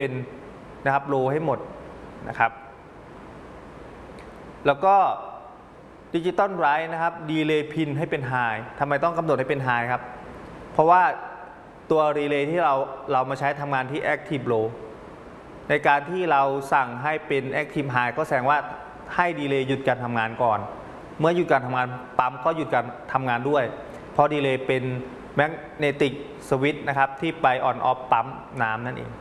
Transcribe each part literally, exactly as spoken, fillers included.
เป็นนะครับโลให้หมดนะครับแล้วก็ดิจิตอลไรท์นะครับดีเลย์พินให้เป็นไฮทำไมต้องกำหนดให้เป็นไฮครับเพราะว่าตัวรีเลย์ที่เราเรามาใช้ทำงานที่ Active Low ในการที่เราสั่งให้เป็น Active High ก็แสดงว่าให้ดีเลย์หยุดการทำงานก่อนเมื่อหยุดการทำงานปั๊มก็หยุดการทำงานด้วยเพราะดีเลย์เป็นแมกเนติกสวิตช์นะครับที่ไปออนออฟปั๊มน้ำนั่นเอง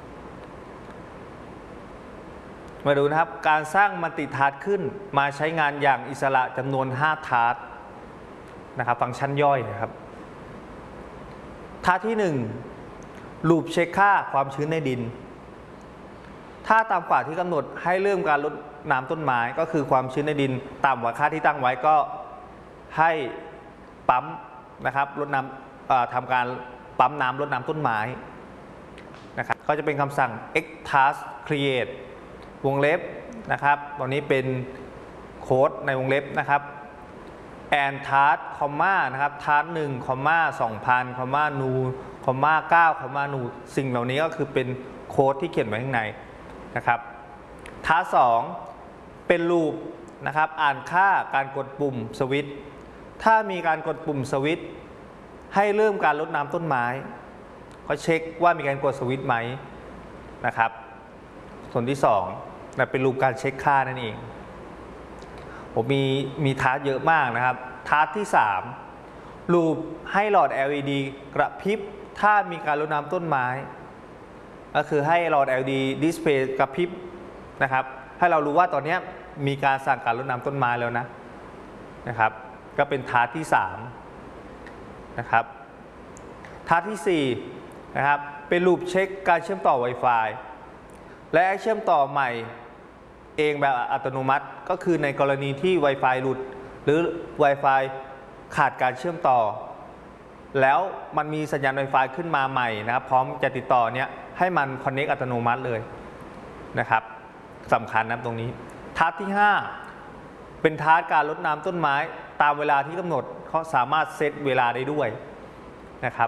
มาดูนะครับการสร้างมัลติทาสขึ้นมาใช้งานอย่างอิสระจำนวนห้าทาสนะครับฟังก์ชันย่อยนะครับทาสที่หนึ่งลูปเช็คค่าความชื้นในดินถ้าต่ำกว่าที่กำหนดให้เริ่มการลดน้ำต้นไม้ก็คือความชื้นในดินต่ำกว่าค่าที่ตั้งไว้ก็ให้ปั๊มนะครับลดน้ำทำการปั๊มน้ำลดน้ำต้นไม้นะครับก็จะเป็นคำสั่ง x task create วงเล็บนะครับตอนนี้เป็นโค้ดในวงเล็บนะครับ and task คอมมานะครับ task หนึ่งคอมมาสองพันคอมมานูคอมมาเก้าคอมมานูสิ่งเหล่านี้ก็คือเป็นโค้ดที่เขียนไว้ข้างในนะครับท้าสองเป็นลูปนะครับอ่านค่าการกดปุ่มสวิตช์ถ้ามีการกดปุ่มสวิตช์ให้เริ่มการลดน้ำต้นไม้ก็เช็คว่ามีการกดสวิตช์ไหมนะครับส่วนที่สองเป็นลูปการเช็คค่านั่นเองผมมีมีท้าเยอะมากนะครับท้าที่สามลูปให้หลอด แอล อี ดี กระพริบถ้ามีการลดน้ำต้นไม้ก็คือให้หลอด แอล อี ดี display กระพริบนะครับให้เรารู้ว่าตอนนี้มีการสั่งการรดน้ำต้นไม้แล้วนะนะครับก็เป็นทาสที่สามนะครับทาสที่สี่นะครับเป็นลูปเช็คการเชื่อมต่อ Wi-Fi และเชื่อมต่อใหม่เองแบบอัตโนมัติก็คือในกรณีที่ Wi-Fi หลุดหรือ Wi-Fi ขาดการเชื่อมต่อแล้วมันมีสัญญาณ Wi-Fi ขึ้นมาใหม่นะครับพร้อมจะติดต่อเนี้ยให้มันคอนเนคอัตโนมัติเลยนะครับสำคัญนะตรงนี้ทาสที่ห้าเป็นทาสการลดน้ำต้นไม้ตามเวลาที่กำหนดเขาสามารถเซตเวลาได้ด้วยนะครับ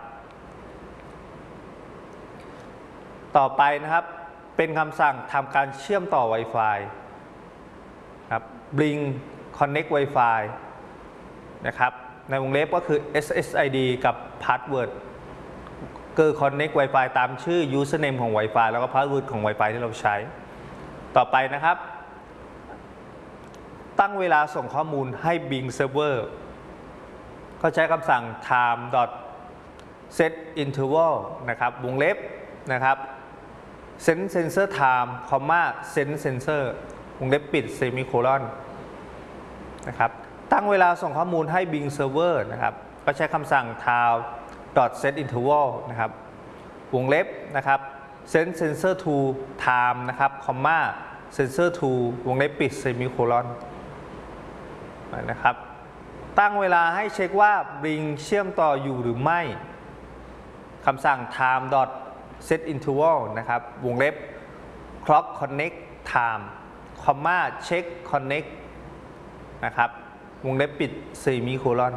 ต่อไปนะครับเป็นคำสั่งทำการเชื่อมต่อ Wi-Fi ครับ bring connect Wi-Fi นะครับในวงเล็บก็คือ เอส เอส ไอ ดี กับ password คือ connect Wi-Fi ตามชื่อ username ของ Wi-Fi แล้วก็ password ของ Wi-Fi ที่เราใช้ต่อไปนะครับตั้งเวลาส่งข้อมูลให้ Bing Server ก็ใช้คำสั่ง time set interval นะครับวงเล็บนะครับ send sensor time send sensor วงเล็บปิด semicolon นะครับตั้งเวลาส่งข้อมูลให้ Bing Server นะครับก็ใช้คำสั่ง time set interval นะครับวงเล็บนะครับ send sensor to time นะครับ sensor to วงเล็บปิด semicolon นะครับตั้งเวลาให้เช็คว่า Bing เชื่อมต่ออยู่หรือไม่คำสั่ง time set interval นะครับวงเล็บ clock connect time check connect นะครับวงเล็บปิด semicolon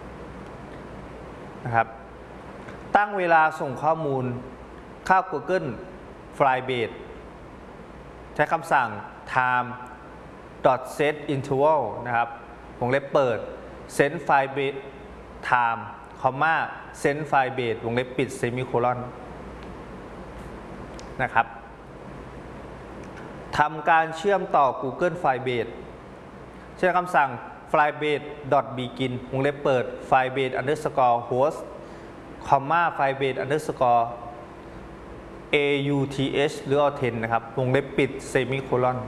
นะครับตั้งเวลาส่งข้อมูลเข้า Google Firebase ใช้คำสั่ง time set interval นะครับวงเล็บเปิด send Firebase time send Firebase วงเล็บปิด semicolon นะครับทำการเชื่อมต่อ Google Firebase ใช้คำสั่ง firebase.begin วงเล็บเปิด firebase underscore host firebase underscore auth หรือ auth นะครับวงเล็บปิด semicolon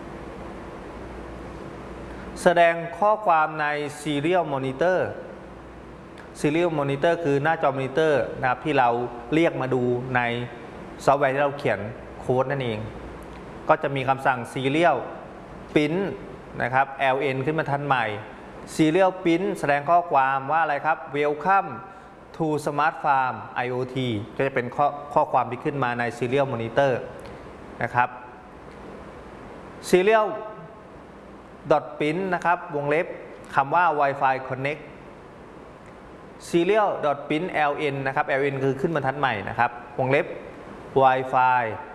แสดงข้อความใน serial monitor serial monitor คือหน้าจอมอนิเตอร์นะครับที่เราเรียกมาดูในซอฟต์แวร์ที่เราเขียนโค้ดนั่นเองก็จะมีคำสั่ง serial print นะครับ แอล เอ็น ขึ้นมาทันใหม่ serial print แสดงข้อความว่าอะไรครับ welcome to smart farm ไอ โอ ที ก็จะเป็นข้อข้อความที่ขึ้นมาใน serial monitor นะครับ serial print นะครับวงเล็บคำว่า Wi-Fi connect serial print แอล เอ็น นะครับ แอล เอ็น คือขึ้นบรรทัดใหม่นะครับวงเล็บ Wi-Fi